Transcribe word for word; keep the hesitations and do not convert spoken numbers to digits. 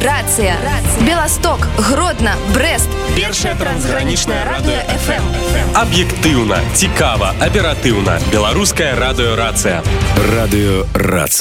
Рацыя. Беласток, Гродно, Брест. Першае трансгранічнае радыё эф эм. Аб'ектыўна, цікава, аператыўна. Беларуская радыё Рацыя. Радыё Рацыя.